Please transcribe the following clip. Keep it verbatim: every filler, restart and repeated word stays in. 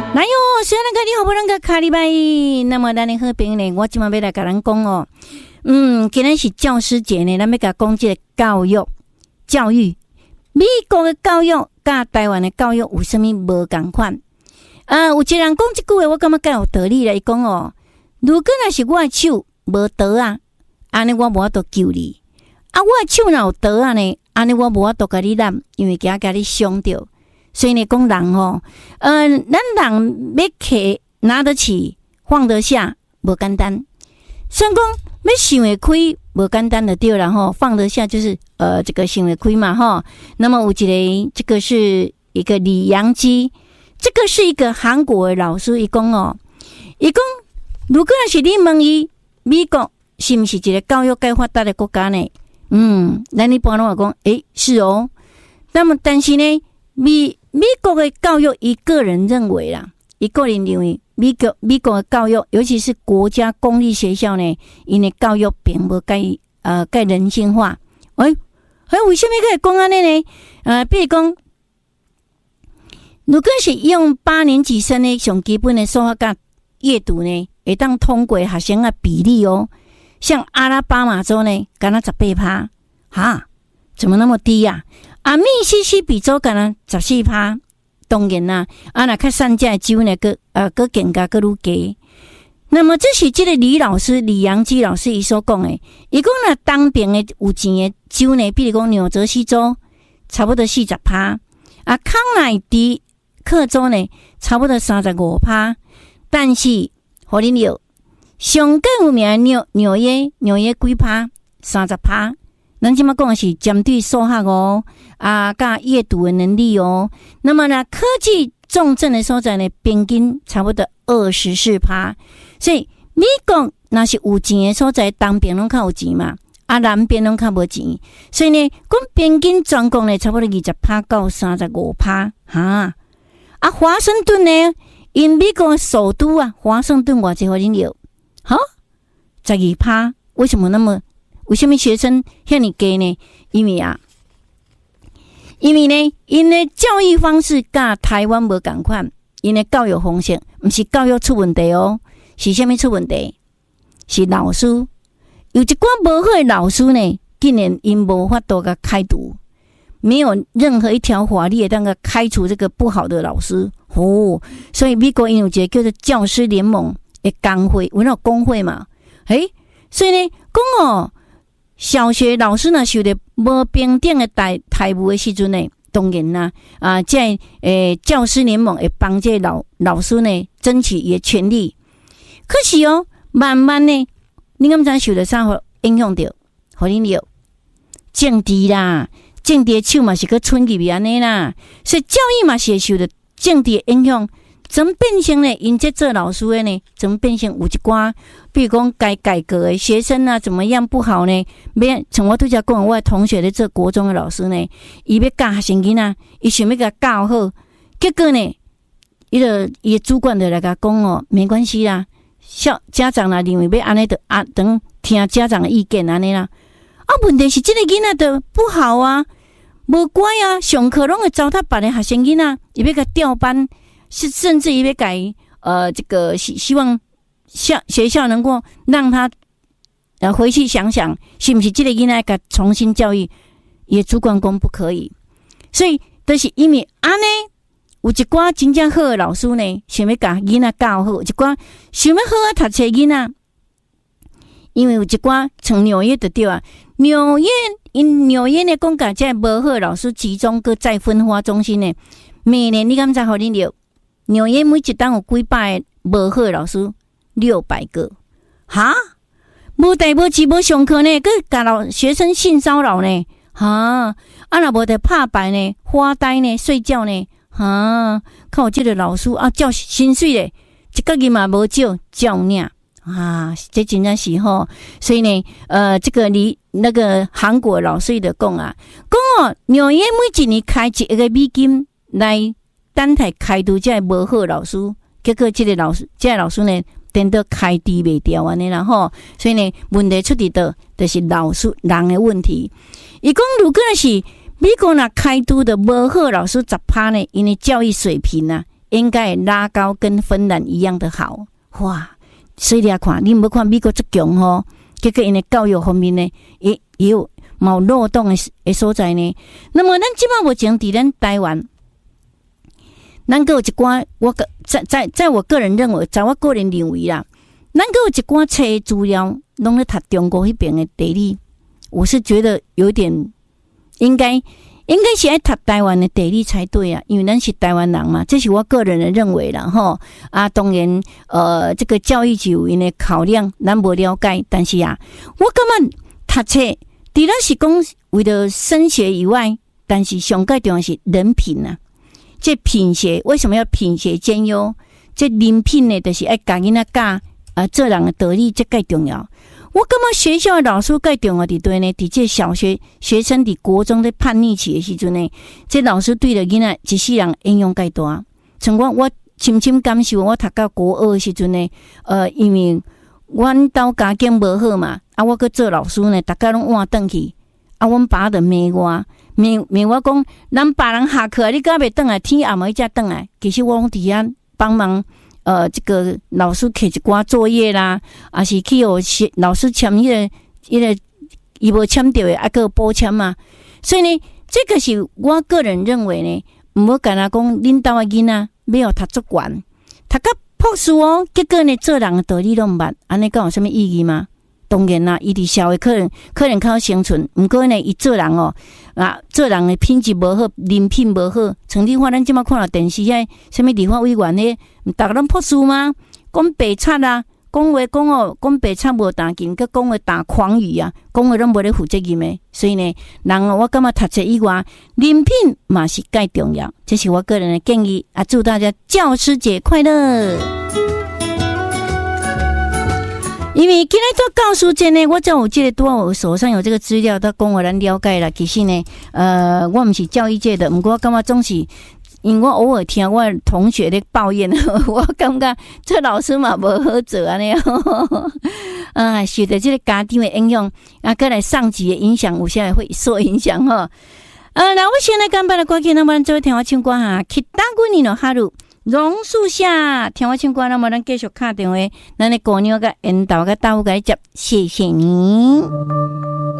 来哟，虽然个你好不能个卡礼拜，那么咱的好朋友呢，我今晚要来跟咱讲哦。嗯，今天是教师节呢，咱要甲讲这个教育，教育，美国的教育甲台湾的教育有啥物无同款？啊，有一个人讲这句话，我感觉介有道理来讲哦。如果若是我的手无刀啊，安尼我无法度救你；啊，我的手若有刀啊呢，安尼我无法度甲你揽，因为惊甲你伤着。所以呢，讲人吼，呃，咱人要摕拿得起、放得下，无简单。虽然讲要想会开，无简单的对啦吼，放得下就是呃这个想会开嘛吼。那么有一个，这个是一个李阳基，这个是一个韩国的老师，伊讲哦，伊讲如果是你问伊美国是不是一个教育该发达的国家呢？嗯，咱一般拢会讲，诶，是哦。那么但是呢，美美国的教育，伊个人认为啦，伊个人认为美国美国的教育，尤其是国家公立学校呢，因的教育并无该呃该人性化。哎哎，为什么可以讲安尼呢？呃，比如讲，如果是用八年级生的上基本的数学甲阅读呢，会当通过学生的比例哦，像阿拉巴马州呢，敢若十八趴，哈，怎么那么低呀、啊？啊，密西西比州敢若十四趴，当然啦，啊，若较山寨州呢，个呃个更加个愈低。那么这是这个李老师李阳基老师伊所讲的，伊讲若东边的有钱的州呢，比如讲纽泽西州，差不多四十趴，啊，康乃狄克州呢，差不多三十五趴，但是互恁了，上更有名的纽纽约纽约几趴，三十趴。咱即马讲的是针对数学哦，啊，甲阅读的能力哦。那么呢，科技重镇的所在呢，平均差不多二十四趴。所以美国若是有钱的所在，东边拢较有钱嘛，啊，南边拢较无钱。所以呢，讲平均全国呢，差不多二十趴到三十五趴，哈。啊，华盛顿呢，因美国的首都啊，华盛顿偌济互恁了，哈，十二趴。为什么那么？为什么学生遐尼低呢？因为啊，因为呢，因的教育方式甲台湾无同款，因的教育方式不是教育出问题哦，是虾米出问题？是老师有一寡无好的老师呢，竟然因无法度甲开除，没有任何一条法律会当个开除这个不好的老师哦。所以美国因有一个叫做教师联盟的工会，有那工会嘛？诶，所以呢，讲哦。小学老师呢，受到无平等的待待遇的时阵呢，当然啦，啊，在诶教师联盟会帮这老老师呢争取伊的权利。可是哦，慢慢呢，你敢知受到啥影响着？互恁了政治啦，政治的手嘛是去伸入去安尼啦，所以教育嘛是会受到政治的影响。怎么变成呢？因这做老师的呢？怎么变成有一寡，比如讲该改革的学生啊，怎么样不好呢？要像我拄则讲，我的同学咧做国中的老师呢，伊要教学生囡仔，伊想要甲教好，结果呢，伊个伊主管就来甲讲哦，没关系啦，校家长啦认为要安尼的啊，等听家长的意见安尼啦。啊，问题是这个囡仔的不好啊，无乖啊，上课拢会糟蹋别的学生囡仔，伊要甲调班。是甚至于要改呃，这个希希望校学校能够让他呃回去想想，是不是这个囡仔该重新教育？也主管讲不可以，所以都是因为安尼有一寡真正好的老师呢，想要甲囡仔教好；一寡想要好啊读册囡仔，因为有一寡从纽约就对啊，纽约因纽约的讲甲这无好的老师集中个再分化中心呢，每年你敢知互恁了？纽约每一档有几百个无好的老师，六百个，哈，无代无志无上课呢，佮甲老学生性骚扰呢，哈，啊若无得拍牌呢，发呆呢，睡觉呢，哈，靠这个老师啊，叫薪水咧，一个月嘛无少，照领啊，这真正是吼，所以呢，呃，这个离那个韩国老师的讲啊，讲哦，纽约每一年开一个美金来。等待开除这无好老师，结果这个老师，这个老师呢，等到开除袂掉安尼啦吼，所以呢，问题出伫倒，就是老师人的问题。伊讲，如果是美国若开除的无好老师十趴呢，因为教育水平啊， 应该拉高跟芬兰一样的好。哇，所以你看，你不看美国这强吼，结果因的教育方面呢，也也有冇漏洞的的所在呢。那么咱即摆目前伫咱台湾，咱个有一寡，我个在在在我个人认为，在我个人认为啦，咱个有一寡册的资料，拢咧读中国迄边的地理，我是觉得有点应该应该是爱读台湾的地理才对啊，因为咱是台湾人嘛，这是我个人的认为啦吼。啊，当然，呃，这个教育局有因的考量，咱无了解，但是啊，我感觉读册，除了是讲为了升学以外，但是上介重要是人品啊。这品学为什么要品学兼优？这人品呢，就是爱教囡仔教啊，做人的道理，这介重要。我感觉学校的老师介重要伫对呢，伫这小学学生伫国中在叛逆期的时阵呢，这老师对着囡仔一世人影响介大。像我我深深感受，我读到国二的时阵呢，呃，因为阮兜家境无好嘛，啊，我去做老师呢，大家拢换转去，啊，阮爸就骂我。骂骂我讲，咱别人下课，你敢袂转来？天暗暝才转来。其实我拢伫遐帮忙，呃，这个老师摕一寡作业啦，还是去互老师签迄、那个、迄、那个伊无签到的，还个补签嘛。所以呢，这个是我个人认为呢，毋好干那讲恁兜的囡仔要读足悬，读到博士哦，结果呢做人的道理拢毋捌，安尼敢有啥物意义吗？当然啦，伊伫社会可能可能靠生存，毋过呢，伊做人哦，啊，做人的品质无好，人品无好。像你看咱即马看到电视遐，什么立法委员呢？逐个拢博士吗？讲白贼啊，讲话讲哦，讲白贼无打紧，佮讲话打诳语啊，讲话拢无咧负责任的。所以呢，人哦，我感觉读册以外，人品嘛是介重要。这是我个人的建议啊！祝大家教师节快乐！因为今天做教师节呢，我正有这个多，我手上有这个资料，都供我咱了解了。其实呢，呃，我不是教育界的，不过我感觉总是，因为我偶尔听我同学的抱怨，我感觉这老师嘛无好做安尼，啊，受到这个家庭的影响，啊，再来上级的影响，有些会受影响哈。呃，那我先来干巴的歌曲，那么咱做听我唱歌哈，去打过你了哈鲁。榕树下，听我唱歌，那么咱继续打电话，咱的姑娘甲引导甲大夫甲接，谢谢你。